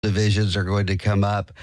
divisions are going to come up.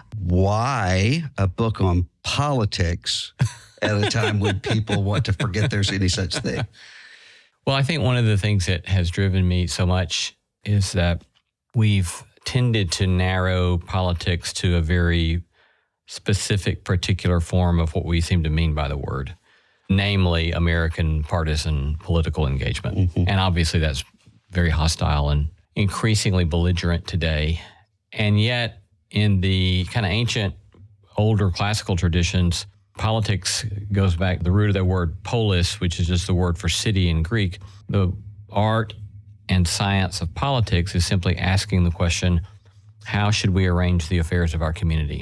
Why a book on politics at a time when people want to forget there's any such thing? Well, I think one of the things that has driven me so much is that we've tended to narrow politics to a very specific, particular form of what we seem to mean by the word, namely American partisan political engagement. Mm-hmm. And obviously that's very hostile and increasingly belligerent today. And yet, in the kind of ancient, older classical traditions, politics goes back, the root of the word polis, which is just the word for city in Greek. The art and science of politics is simply asking the question, how should we arrange the affairs of our community?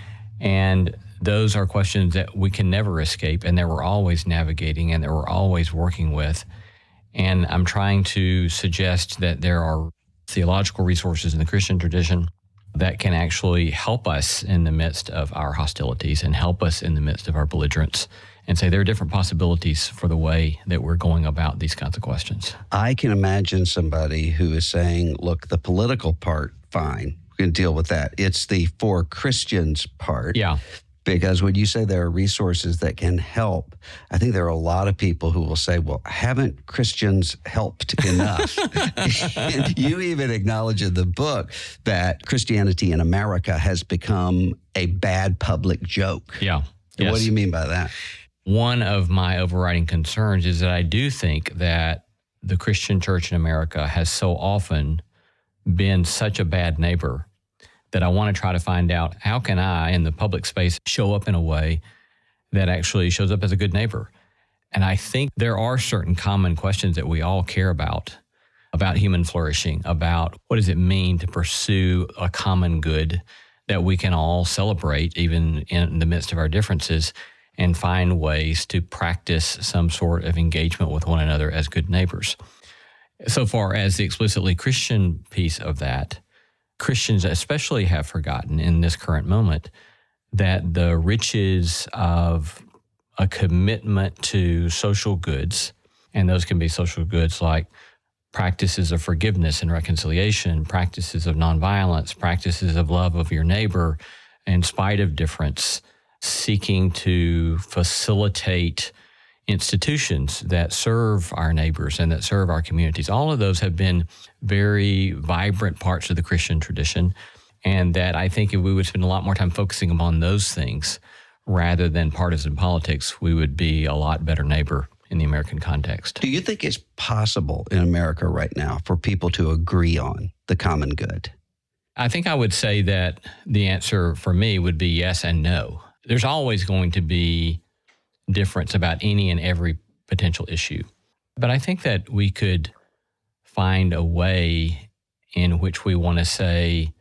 And those are questions that we can never escape and that we're always navigating and that we're always working with. And I'm trying to suggest that there are theological resources in the Christian tradition that can actually help us in the midst of our hostilities and help us in the midst of our belligerence, and say there are different possibilities for the way that we're going about these kinds of questions. I can imagine somebody who is saying, look, the political part, fine, we can deal with that. It's the for Christians part. Yeah. Because when you say there are resources that can help, I think there are a lot of people who will say, well, haven't Christians helped enough? And you even acknowledge in the book that Christianity in America has become a bad public joke. Yeah. Yes. What do you mean by that? One of my overriding concerns is that I do think that the Christian church in America has so often been such a bad neighbor that I want to try to find out, how can I, in the public space, show up in a way that actually shows up as a good neighbor? And I think there are certain common questions that we all care about human flourishing, about what does it mean to pursue a common good that we can all celebrate, even in the midst of our differences, and find ways to practice some sort of engagement with one another as good neighbors. So far as the explicitly Christian piece of that, Christians especially have forgotten in this current moment that the riches of a commitment to social goods, and those can be social goods like practices of forgiveness and reconciliation, practices of nonviolence, practices of love of your neighbor in spite of difference, seeking to facilitate institutions that serve our neighbors and that serve our communities. All of those have been very vibrant parts of the Christian tradition, and that I think if we would spend a lot more time focusing upon those things rather than partisan politics, we would be a lot better neighbor in the American context. Do you think it's possible in America right now for people to agree on the common good? I think I would say that the answer for me would be yes and no. There's always going to be difference about any and every potential issue. But I think that we could find a way in which we want to say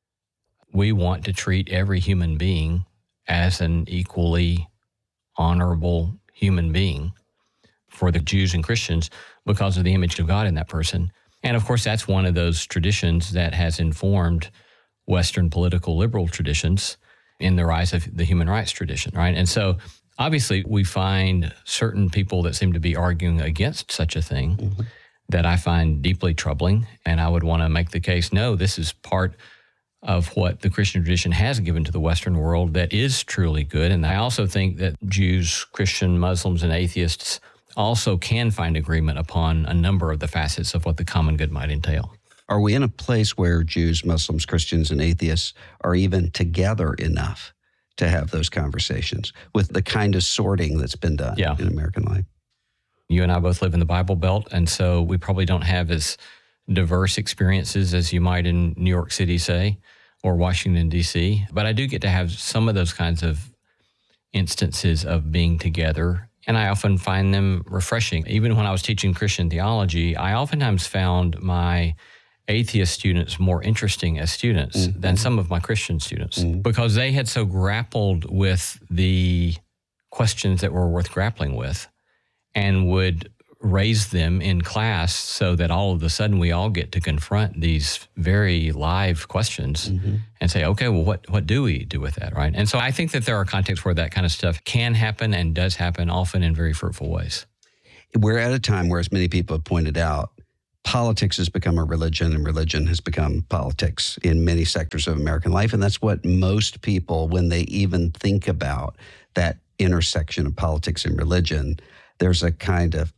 we want to treat every human being as an equally honorable human being for the Jews and Christians because of the image of God in that person. And of course, that's one of those traditions that has informed Western political liberal traditions in the rise of the human rights tradition, right? And so obviously, we find certain people that seem to be arguing against such a thing that I find deeply troubling. And I would want to make the case, no, this is part of what the Christian tradition has given to the Western world that is truly good. And I also think that Jews, Christian, Muslims, and atheists also can find agreement upon a number of the facets of what the common good might entail. Are we in a place where Jews, Muslims, Christians, and atheists are even together enough to have those conversations with the kind of sorting that's been done in American life? You and I both live in the Bible Belt, and so we probably don't have as diverse experiences as you might in New York City, say, or Washington, D.C. But I do get to have some of those kinds of instances of being together, and I often find them refreshing. Even when I was teaching Christian theology, I oftentimes found my atheist students more interesting as students than some of my Christian students because they had so grappled with the questions that were worth grappling with and would raise them in class so that all of a sudden we all get to confront these very live questions and say, okay, well, what do we do with that, right? And so I think that there are contexts where that kind of stuff can happen and does happen often in very fruitful ways. We're at a time where, as many people have pointed out, politics has become a religion and religion has become politics in many sectors of American life. And that's what most people, when they even think about that intersection of politics and religion, there's a kind of,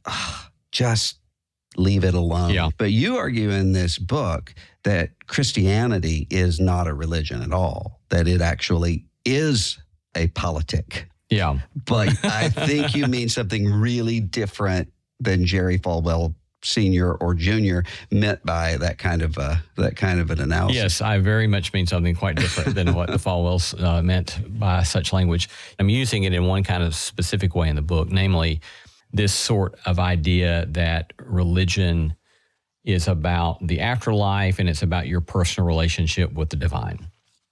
just leave it alone. Yeah. But you argue in this book that Christianity is not a religion at all, that it actually is a politic. Yeah. But I think you mean something really different than Jerry Falwell Sr. or Jr. meant by that kind of an analysis. Yes, I very much mean something quite different than what the Falwells meant by such language. I'm using it in one kind of specific way in the book, namely this sort of idea that religion is about the afterlife and it's about your personal relationship with the divine.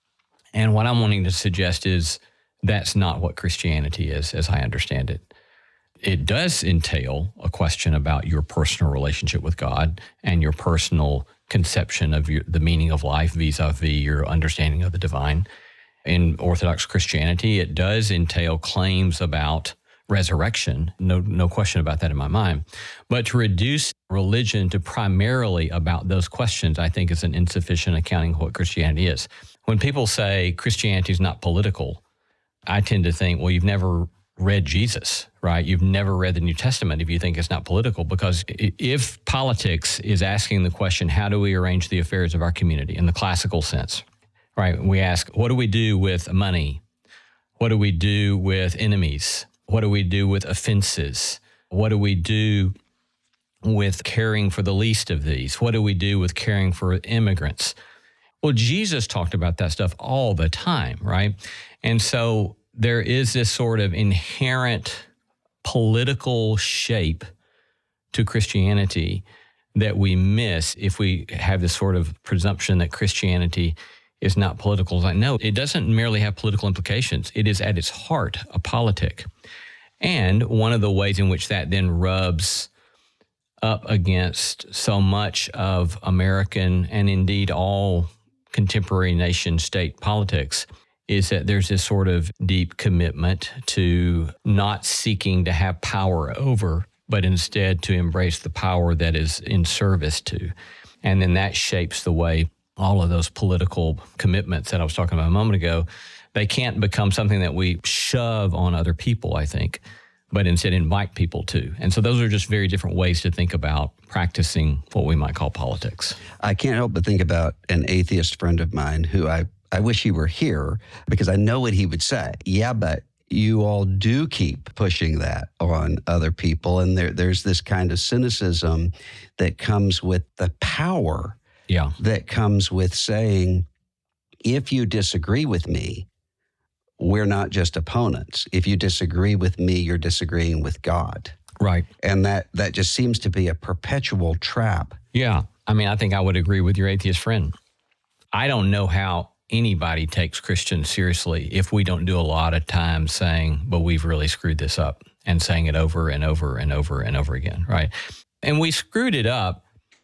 And what I'm wanting to suggest is that's not what Christianity is, as I understand it. It does entail a question about your personal relationship with God and your personal conception of the meaning of life vis-a-vis your understanding of the divine. In Orthodox Christianity, it does entail claims about resurrection, no question about that in my mind. But to reduce religion to primarily about those questions, I think is an insufficient accounting of what Christianity is. When people say Christianity is not political, I tend to think, well, you've never read Jesus, right? You've never read the New Testament if you think it's not political, because if politics is asking the question, how do we arrange the affairs of our community in the classical sense, right? We ask, what do we do with money? What do we do with enemies? What do we do with offenses? What do we do with caring for the least of these? What do we do with caring for immigrants? Well, Jesus talked about that stuff all the time, right? And so there is this sort of inherent political shape to Christianity that we miss if we have this sort of presumption that Christianity is not political. It's like, no, it doesn't merely have political implications. It is at its heart a politic. And one of the ways in which that then rubs up against so much of American and indeed all contemporary nation-state politics is that there's this sort of deep commitment to not seeking to have power over, but instead to embrace the power that is in service to. And then that shapes the way all of those political commitments that I was talking about a moment ago, they can't become something that we shove on other people, I think, but instead invite people to. And so those are just very different ways to think about practicing what we might call politics. I can't help but think about an atheist friend of mine who I wish he were here, because I know what he would say. Yeah, but you all do keep pushing that on other people. And there's this kind of cynicism that comes with the power that comes with saying, if you disagree with me, we're not just opponents. If you disagree with me, you're disagreeing with God. Right. And that just seems to be a perpetual trap. Yeah. I mean, I think I would agree with your atheist friend. I don't know how anybody takes Christians seriously if we don't do a lot of time saying, but we've really screwed this up, and saying it over and over and over and over again, right? And we screwed it up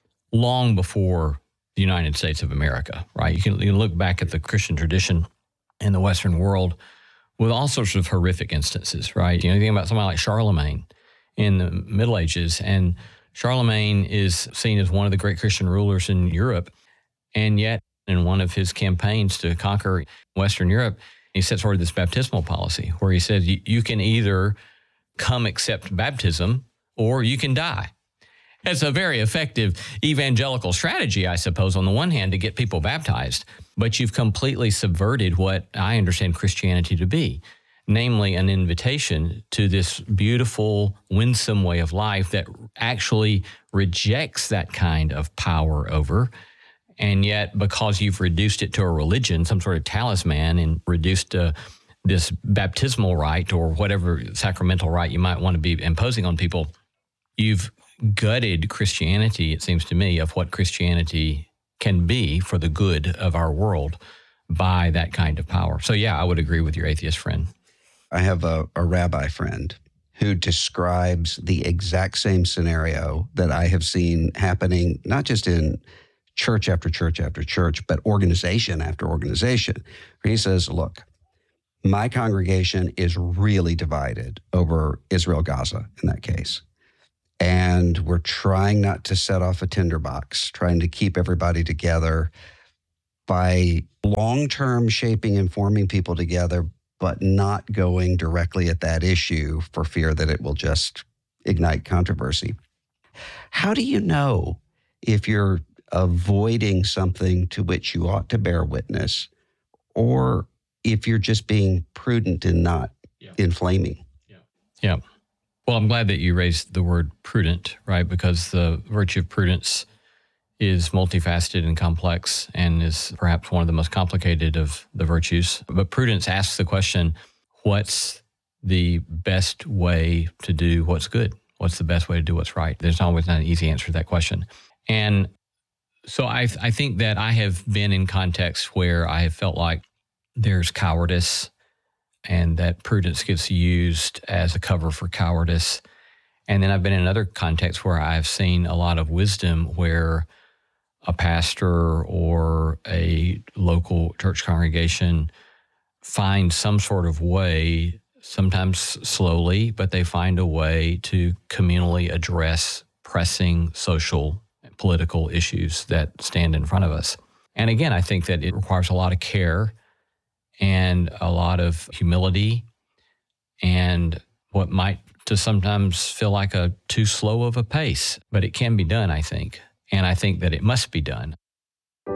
long before the United States of America, right? You can look back at the Christian tradition in the Western world with all sorts of horrific instances, right? You know, you think about somebody like Charlemagne in the Middle Ages, and Charlemagne is seen as one of the great Christian rulers in Europe, and yet in one of his campaigns to conquer Western Europe, he sets forward this baptismal policy where he says you can either come accept baptism or you can die. It's a very effective evangelical strategy, I suppose, on the one hand, to get people baptized, but you've completely subverted what I understand Christianity to be, namely an invitation to this beautiful, winsome way of life that actually rejects that kind of power over. And yet, because you've reduced it to a religion, some sort of talisman, and reduced this baptismal rite or whatever sacramental rite you might want to be imposing on people, you've gutted Christianity, it seems to me, of what Christianity can be for the good of our world by that kind of power. So, yeah, I would agree with your atheist friend. I have a rabbi friend who describes the exact same scenario that I have seen happening, not just in church after church after church, but organization after organization. He says, look, my congregation is really divided over Israel-Gaza in that case. and we're trying not to set off a tinderbox, trying to keep everybody together by long-term shaping and forming people together, but not going directly at that issue for fear that it will just ignite controversy. How do you know if you're avoiding something to which you ought to bear witness, or if you're just being prudent and not inflaming? Yeah. Well, I'm glad that you raised the word prudent, right? Because the virtue of prudence is multifaceted and complex and is perhaps one of the most complicated of the virtues. But prudence asks the question, what's the best way to do what's good? What's the best way to do what's right? There's always not an easy answer to that question. And so I think that I have been in contexts where I have felt like there's cowardice and that prudence gets used as a cover for cowardice. And then I've been in other contexts where I've seen a lot of wisdom where a pastor or a local church congregation find some sort of way, sometimes slowly, but they find a way to communally address pressing social and political issues that stand in front of us. And again, I think that it requires a lot of care and a lot of humility and what might to sometimes feel like a too slow of a pace, but it can be done, I think. And I think that it must be done.